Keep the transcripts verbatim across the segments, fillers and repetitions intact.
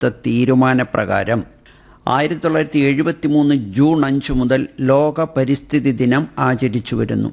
തീരുമാനപ്രകാരം ആയിരത്തി തൊള്ളായിരത്തി എഴുപത്തി മൂന്ന് ജൂൺ അഞ്ച് മുതൽ ലോക പരിസ്ഥിതി ദിനം ആചരിച്ചു വരുന്നു.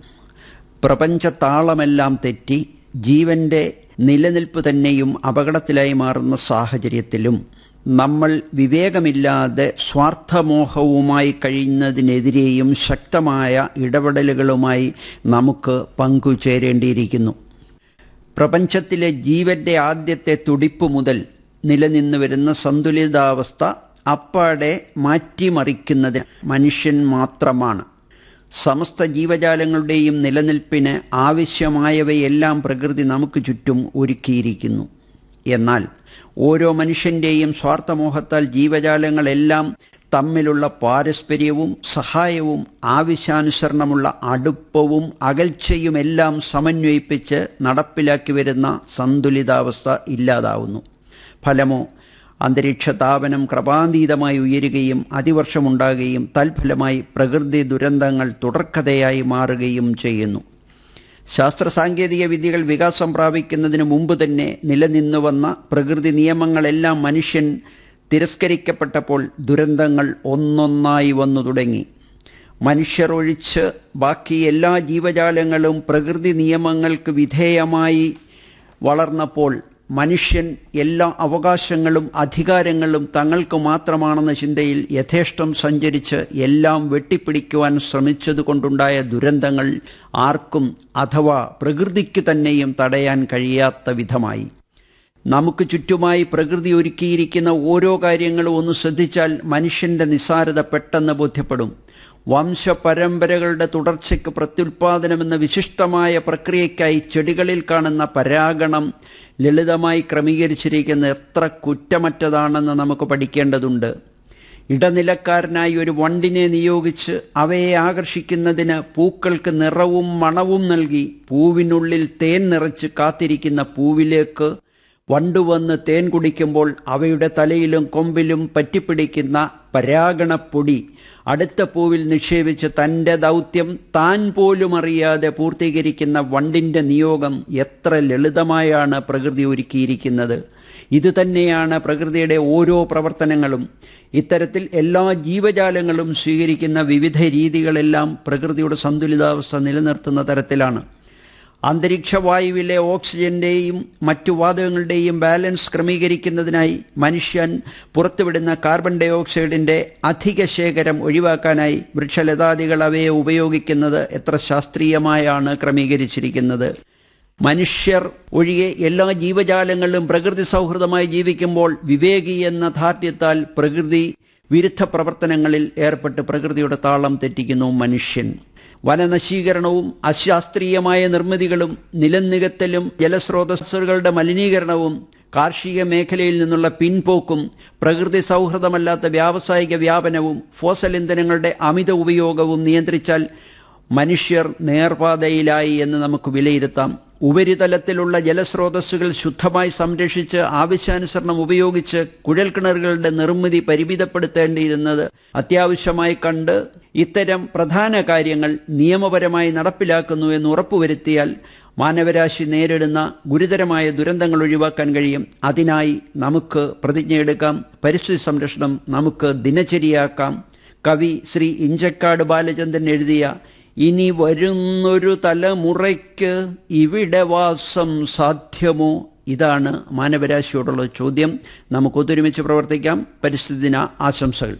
പ്രപഞ്ചതാളമെല്ലാം തെറ്റി ജീവന്റെ നിലനിൽപ്പ് തന്നെയും അപകടത്തിലായി മാറുന്ന സാഹചര്യത്തിലും നമ്മൾ വിവേകമില്ലാതെ സ്വാർത്ഥമോഹവുമായി കഴിയുന്നതിനെതിരെയും ശക്തമായ ഇടപെടലുകളുമായി നമുക്ക് പങ്കുചേരേണ്ടിയിരിക്കുന്നു. പ്രപഞ്ചത്തിലെ ജീവന്റെ ആദ്യത്തെ തുടിപ്പ് മുതൽ നിലനിന്നു വരുന്ന സന്തുലിതാവസ്ഥ അപ്പാടെ മാറ്റിമറിക്കുന്നതിന് മനുഷ്യൻ മാത്രമാണ്. സമസ്ത ജീവജാലങ്ങളുടെയും നിലനിൽപ്പിന് ആവശ്യമായവയെല്ലാം പ്രകൃതി നമുക്ക് ചുറ്റും ഒരുക്കിയിരിക്കുന്നു. എന്നാൽ ഓരോ മനുഷ്യൻ്റെയും സ്വാർത്ഥമോഹത്താൽ ജീവജാലങ്ങളെല്ലാം തമ്മിലുള്ള പാരസ്പര്യവും സഹായവും ആവശ്യാനുസരണമുള്ള അടുപ്പവും അകൽച്ചയുമെല്ലാം സമന്വയിപ്പിച്ച് നടപ്പിലാക്കി വരുന്ന സന്തുലിതാവസ്ഥ ഇല്ലാതാവുന്നു. ഫലമോ അന്തരീക്ഷ താപനം ക്രമാതീതമായി ഉയരുകയും അതിവർഷമുണ്ടാകുകയും തൽഫലമായി പ്രകൃതി ദുരന്തങ്ങൾ തുടർക്കഥയായി മാറുകയും ചെയ്യുന്നു. ശാസ്ത്ര സാങ്കേതിക വിദ്യകൾ വികാസം പ്രാപിക്കുന്നതിന് മുമ്പ് തന്നെ നിലനിന്നു വന്ന പ്രകൃതി നിയമങ്ങളെല്ലാം മനുഷ്യൻ തിരസ്കരിക്കപ്പെട്ടപ്പോൾ ദുരന്തങ്ങൾ ഒന്നൊന്നായി വന്നു തുടങ്ങി. മനുഷ്യർ ഒഴിച്ച് ബാക്കി എല്ലാ ജീവജാലങ്ങളും പ്രകൃതി നിയമങ്ങൾക്ക് വിധേയമായി വളർന്നപ്പോൾ മനുഷ്യൻ എല്ലാ അവകാശങ്ങളും അധികാരങ്ങളും തങ്ങൾക്ക് മാത്രമാണെന്ന ചിന്തയിൽ യഥേഷ്ടം സഞ്ചരിച്ച് എല്ലാം വെട്ടിപ്പിടിക്കുവാൻ ശ്രമിച്ചതുകൊണ്ടുണ്ടായ ദുരന്തങ്ങൾ ആർക്കും അഥവാ പ്രകൃതിക്ക് തന്നെയും തടയാൻ കഴിയാത്ത വിധമായി. നമുക്ക് ചുറ്റുമായി പ്രകൃതി ഒരുക്കിയിരിക്കുന്ന ഓരോ കാര്യങ്ങളും ഒന്ന് ശ്രദ്ധിച്ചാൽ മനുഷ്യന്റെ നിസ്സാരത പെട്ടെന്ന് ബോധ്യപ്പെടും. വംശപരമ്പരകളുടെ തുടർച്ചയ്ക്ക് പ്രത്യുൽപാദനമെന്ന വിശിഷ്ടമായ പ്രക്രിയയ്ക്കായി ചെടികളിൽ കാണുന്ന പരാഗണം ലളിതമായി ക്രമീകരിച്ചിരിക്കുന്ന എത്ര കുറ്റമറ്റതാണെന്ന് നമുക്ക് പഠിക്കേണ്ടതുണ്ട്. ഇടനിലക്കാരനായി ഒരു വണ്ടിനെ നിയോഗിച്ച് അവയെ ആകർഷിക്കുന്നതിന് പൂക്കൾക്ക് നിറവും മണവും നൽകി പൂവിനുള്ളിൽ തേൻ നിറച്ച് കാത്തിരിക്കുന്ന പൂവിലേക്ക് വണ്ടുവന്ന് തേൻ കുടിക്കുമ്പോൾ അവയുടെ തലയിലും കൊമ്പിലും പറ്റിപ്പിടിക്കുന്ന പരാഗണപ്പൊടി അടുത്ത പൂവിൽ നിക്ഷേപിച്ച് തൻ്റെ ദൗത്യം താൻ പോലും അറിയാതെ പൂർത്തീകരിക്കുന്ന വണ്ടിൻ്റെ നിയോഗം എത്ര ലളിതമായാണ് പ്രകൃതി ഒരുക്കിയിരിക്കുന്നത്. ഇതുതന്നെയാണ് പ്രകൃതിയുടെ ഓരോ പ്രവർത്തനങ്ങളും. ഇത്തരത്തിൽ എല്ലാ ജീവജാലങ്ങളും സ്വീകരിക്കുന്ന വിവിധ രീതികളെല്ലാം പ്രകൃതിയുടെ സന്തുലിതാവസ്ഥ നിലനിർത്തുന്ന തരത്തിലാണ്. അന്തരീക്ഷവായുവിലെ ഓക്സിജന്റെയും മറ്റു വാതകങ്ങളുടെയും ബാലൻസ് ക്രമീകരിക്കുന്നതിനായി മനുഷ്യൻ പുറത്തുവിടുന്ന കാർബൺ ഡൈ ഓക്സൈഡിൻ്റെ അധിക ശേഖരം ഒഴിവാക്കാനായി വൃക്ഷലതാദികൾ അവയെ ഉപയോഗിക്കുന്നത് എത്ര ശാസ്ത്രീയമായാണ് ക്രമീകരിച്ചിരിക്കുന്നത്. മനുഷ്യർ ഒഴികെ എല്ലാ ജീവജാലങ്ങളും പ്രകൃതി സൗഹൃദമായി ജീവിക്കുമ്പോൾ വിവേകി എന്ന ധാർഢ്യത്താൽ പ്രകൃതി വിരുദ്ധ പ്രവർത്തനങ്ങളിൽ ഏർപ്പെട്ട് പ്രകൃതിയുടെ താളം തെറ്റിക്കുന്നു മനുഷ്യൻ. വനനശീകരണവും അശാസ്ത്രീയമായ നിർമ്മിതികളും നിലനികത്തലും ജലസ്രോതസ്സുകളുടെ മലിനീകരണവും കാർഷിക മേഖലയിൽ നിന്നുള്ള പിൻപോക്കും പ്രകൃതി സൗഹൃദമല്ലാത്ത വ്യാവസായിക വ്യാപനവും ഫോസൽ ഇന്ധനങ്ങളുടെ അമിത ഉപയോഗവും നിയന്ത്രിച്ചാൽ മനുഷ്യർ നേർപാതയിലായി എന്ന് നമുക്ക് വിലയിരുത്താം. ഉപരിതലത്തിലുള്ള ജലസ്രോതസ്സുകൾ ശുദ്ധമായി സംരക്ഷിച്ച് ആവശ്യാനുസരണം ഉപയോഗിച്ച് കുഴൽക്കിണറുകളുടെ നിർമ്മിതി പരിമിതപ്പെടുത്തേണ്ടിയിരുന്നത് അത്യാവശ്യമായി കണ്ട് ഇത്തരം പ്രധാന കാര്യങ്ങൾ നിയമപരമായി നടപ്പിലാക്കുന്നു എന്ന് ഉറപ്പുവരുത്തിയാൽ മാനവരാശി നേരിടുന്ന ഗുരുതരമായ ദുരന്തങ്ങൾ ഒഴിവാക്കാൻ കഴിയും. അതിനായി നമുക്ക് പ്രതിജ്ഞയെടുക്കാം. പരിസ്ഥിതി സംരക്ഷണം നമുക്ക് ദിനചര്യയാക്കാം. കവി ശ്രീ ഇഞ്ചക്കാട് ബാലചന്ദ്രൻ എഴുതിയ ഇനി വരുന്നൊരു തലമുറയ്ക്ക് ഇവിടെ വാസം സാധ്യമോ? ഇതാണ് മാനവരാശിയോടുള്ള ചോദ്യം. നമുക്ക് ഒത്തൊരുമിച്ച് പ്രവർത്തിക്കാം. പരിസ്ഥിതി ദിന ആശംസകൾ.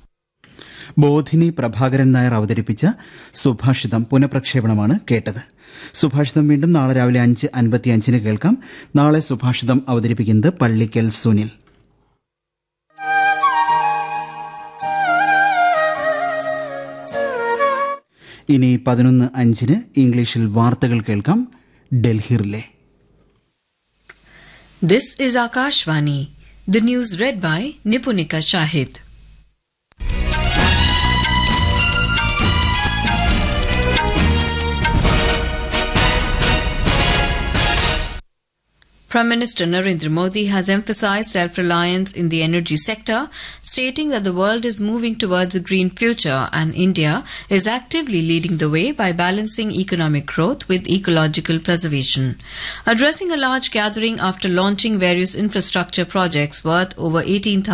ബോധിനി പ്രഭാകരൻ നായർ അവതരിപ്പിച്ച സുഭാഷിതം പുനഃപ്രക്ഷേപണമാണ് കേട്ടത്. സുഭാഷിതം വീണ്ടും നാളെ രാവിലെ അഞ്ച് അൻപത്തി അഞ്ചിന് കേൾക്കാം. നാളെ സുഭാഷിതം അവതരിപ്പിക്കുന്നത് പള്ളിക്കൽ സുനിൽ. ഇനി പതിനൊന്ന് അഞ്ചിന് ഇംഗ്ലീഷിൽ വാർത്തകൾ കേൾക്കാം. Delhi relay. This is Akashvani. The news read by Nipunika Shahid. Prime Minister Narendra Modi has emphasized self-reliance in the energy sector, stating that the world is moving towards a green future and India is actively leading the way by balancing economic growth with ecological preservation. Addressing a large gathering after launching various infrastructure projects worth over eighteen thousand